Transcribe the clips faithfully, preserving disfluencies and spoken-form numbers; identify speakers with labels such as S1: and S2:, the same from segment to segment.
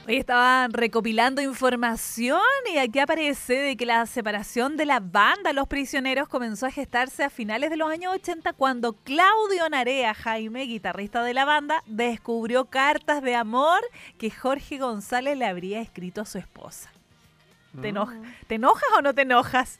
S1: Hoy estaban recopilando información y aquí aparece de que la separación de la banda Los Prisioneros comenzó a gestarse a finales de los años ochenta cuando Claudio Narea Jaime, guitarrista de la banda, descubrió cartas de amor que Jorge González le habría escrito a su esposa. ¿Te, enoja, ¿te enojas o no te enojas?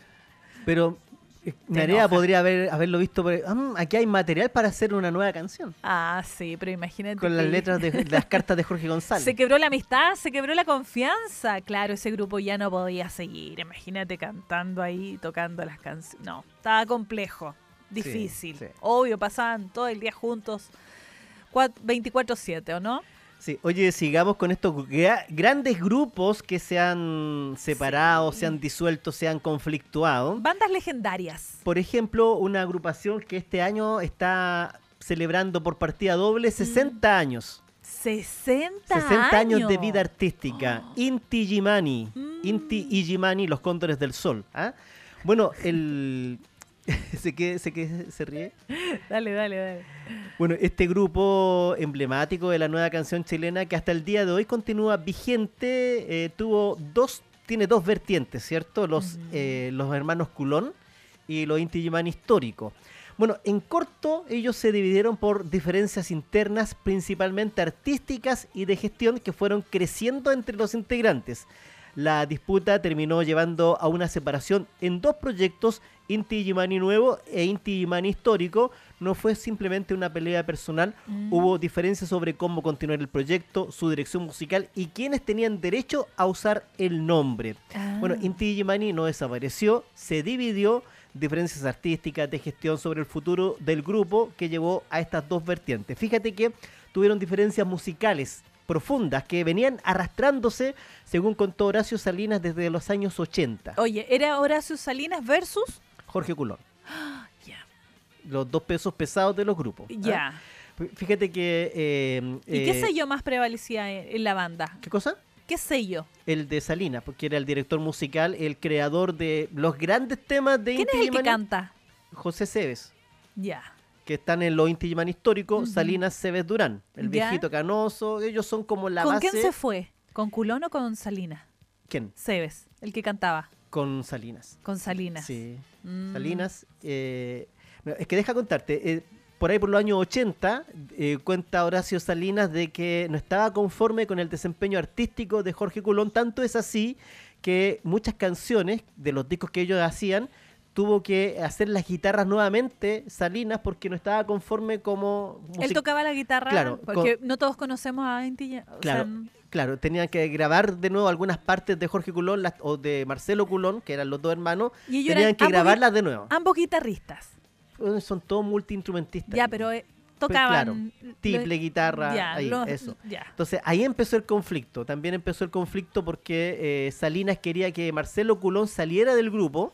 S2: Pero Narea podría haber, haberlo visto. Por, um, aquí hay material para hacer una nueva canción.
S1: Ah, sí, pero imagínate.
S2: Con las letras de, de las cartas de Jorge González.
S1: Se quebró la amistad, se quebró la confianza. Claro, ese grupo ya no podía seguir. Imagínate cantando ahí, tocando las canciones. No, estaba complejo, difícil. Sí, sí. Obvio, pasaban todo el día juntos, veinticuatro siete, ¿o no?
S2: Sí, oye, sigamos con estos gra- grandes grupos que se han separado, sí. se han disuelto, se han conflictuado.
S1: Bandas legendarias.
S2: Por ejemplo, una agrupación que este año está celebrando por partida doble sesenta mm. años.
S1: sesenta,
S2: sesenta
S1: años.
S2: años de vida artística. Oh. Inti Illimani.
S1: Mm.
S2: Inti Illimani, los Cóndores del Sol. ¿Ah? Bueno, el... ¿Se, que, se, que, ¿Se ríe?
S1: Dale, dale, dale.
S2: Bueno, este grupo emblemático de la nueva canción chilena que hasta el día de hoy continúa vigente, eh, tuvo dos, tiene dos vertientes, ¿cierto? Los, uh-huh. eh, los hermanos Culón y los Inti Illimani históricos. Bueno, en corto, ellos se dividieron por diferencias internas, principalmente artísticas y de gestión, que fueron creciendo entre los integrantes. La disputa terminó llevando a una separación en dos proyectos, Inti Illimani nuevo e Inti Illimani histórico. No fue simplemente una pelea personal, mm. hubo diferencias sobre cómo continuar el proyecto, su dirección musical y quiénes tenían derecho a usar el nombre. Ah. Bueno, Inti Illimani no desapareció, se dividió, diferencias artísticas, de gestión sobre el futuro del grupo que llevó a estas dos vertientes. Fíjate que tuvieron diferencias musicales profundas que venían arrastrándose, según contó Horacio Salinas, desde los años ochenta.
S1: Oye, ¿era Horacio Salinas versus?
S2: Jorge Culón.
S1: Ya. Yeah.
S2: Los dos pesos pesados de los grupos.
S1: Ya. Yeah.
S2: ¿eh? Fíjate que... Eh,
S1: ¿Y eh, qué sello más prevalecía en, en la banda?
S2: ¿Qué cosa?
S1: ¿Qué sello?
S2: El de Salinas, porque era el director musical, el creador de los grandes temas de
S1: ¿Quién
S2: Inti
S1: es el
S2: Illimani?
S1: que canta?
S2: José Cebes.
S1: Ya. Yeah.
S2: Que están en los Inti Illimani históricos, uh-huh. Salinas, Cebes, Durán, el
S1: ¿Ya?
S2: viejito canoso, ellos son como la
S1: ¿Con
S2: base.
S1: ¿Con quién se fue? ¿Con Culón o con Salinas?
S2: ¿Quién?
S1: Cebes, el que cantaba.
S2: Con Salinas.
S1: Con Salinas.
S2: Sí,
S1: mm.
S2: Salinas. Eh, es que deja contarte, eh, por ahí por los años ochenta, eh, cuenta Horacio Salinas de que no estaba conforme con el desempeño artístico de Jorge Culón, tanto es así que muchas canciones de los discos que ellos hacían, tuvo que hacer las guitarras nuevamente Salinas porque no estaba conforme como...
S1: Music- Él tocaba la guitarra,
S2: claro,
S1: porque
S2: con,
S1: no todos conocemos a Inti.
S2: Claro, sea, claro, tenían que grabar de nuevo algunas partes de Jorge Culón las, o de Marcelo Culón, que eran los dos hermanos, y ellos tenían que grabarlas de nuevo.
S1: Ambos guitarristas.
S2: Son todos multiinstrumentistas.
S1: Ya, pero eh, tocaban...
S2: Pues, claro, tiple,
S1: lo,
S2: guitarra,
S1: ya,
S2: ahí,
S1: lo,
S2: eso.
S1: Ya.
S2: Entonces, ahí empezó el conflicto. También empezó el conflicto porque eh, Salinas quería que Marcelo Culón saliera del grupo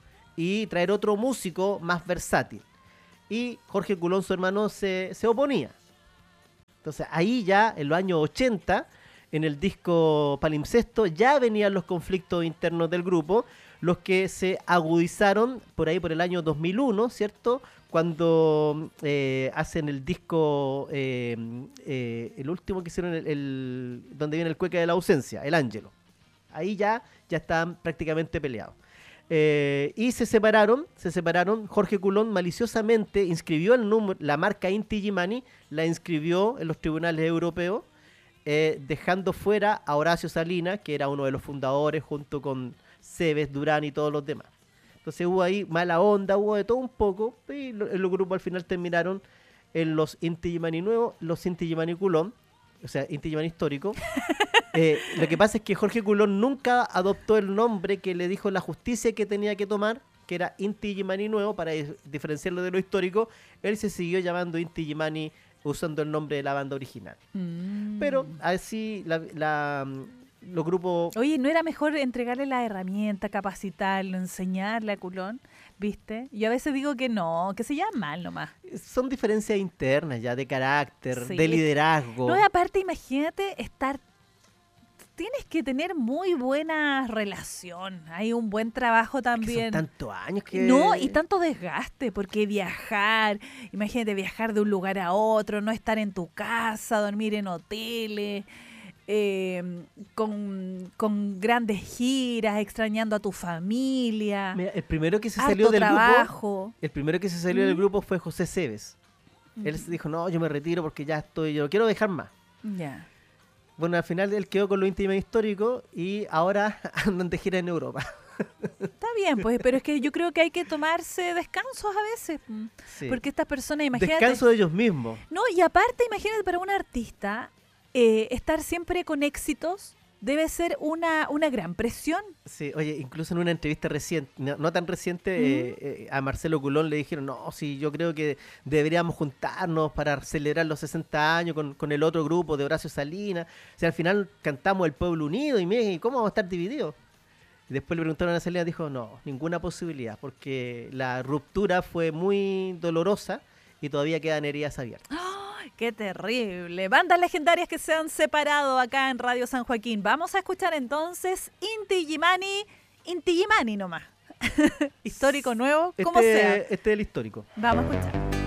S2: y traer otro músico más versátil. Y Jorge Culón, su hermano, se, se oponía. Entonces ahí ya, en los años ochenta, en el disco Palimpsesto, ya venían los conflictos internos del grupo, los que se agudizaron por ahí por el año dos mil uno, ¿cierto? Cuando eh, hacen el disco, eh, eh, el último que hicieron, el, el, donde viene el Cueca de la Ausencia, el Ángelo. Ahí ya, ya estaban prácticamente peleados. Eh, y se separaron, se separaron. Jorge Culón maliciosamente inscribió el número, la marca Inti Illimani, la inscribió en los tribunales europeos, eh, dejando fuera a Horacio Salinas, que era uno de los fundadores, junto con Cebes, Durán y todos los demás. Entonces hubo ahí mala onda, hubo de todo un poco, y lo, los grupos al final terminaron en los Inti Illimani nuevos, los Inti Illimani Culón, o sea, Inti Illimani histórico. Eh, lo que pasa es que Jorge Culón nunca adoptó el nombre que le dijo la justicia que tenía que tomar, que era Inti Illimani nuevo, para diferenciarlo de lo histórico. Él se siguió llamando Inti Illimani usando el nombre de la banda original. Mm. Pero así la, la, los grupos...
S1: Oye, ¿no era mejor entregarle la herramienta, capacitarlo, enseñarle a Culón? ¿Viste? Yo a veces digo que no, que se llama mal nomás.
S2: Son diferencias internas ya, de carácter, sí. de liderazgo.
S1: No, y aparte, imagínate estar... Tienes que tener muy buena relación, hay un buen trabajo también.
S2: Que son tantos años que...
S1: No, y tanto desgaste, porque viajar, imagínate viajar de un lugar a otro, no estar en tu casa, dormir en hoteles, eh, con, con grandes giras, extrañando a tu familia.
S2: Mira, el primero que se
S1: harto
S2: salió del
S1: trabajo.
S2: grupo, el primero que se salió
S1: ¿Mm?
S2: del grupo fue José Cebes.
S1: Mm.
S2: Él se dijo, no, yo me retiro porque ya estoy, yo no quiero dejar más.
S1: Ya.
S2: Bueno, al final él quedó con lo íntimo histórico y ahora andan de gira en Europa.
S1: Está bien, pues, pero es que yo creo que hay que tomarse descansos a veces. mm,
S2: Sí.
S1: Porque estas personas, imagínate.
S2: Descanso de ellos mismos.
S1: No, y aparte, imagínate para un artista, eh, estar siempre con éxitos debe ser una, una gran presión.
S2: Sí, oye, incluso en una entrevista reciente, no, no tan reciente, eh, eh, a Marcelo Culón le dijeron, no, sí, yo creo que deberíamos juntarnos para celebrar los sesenta años con, con el otro grupo de Horacio Salinas. O sea, al final cantamos El Pueblo Unido y me, ¿cómo vamos a estar divididos? Y después le preguntaron a Salinas, dijo, no, ninguna posibilidad, porque la ruptura fue muy dolorosa y todavía quedan heridas abiertas.
S1: ¡Ay, qué terrible! Bandas legendarias que se han separado acá en Radio San Joaquín. Vamos a escuchar entonces Inti Illimani, Inti Illimani nomás. Histórico nuevo, como
S2: Este,
S1: sea.
S2: este es el histórico.
S1: Vamos a escuchar.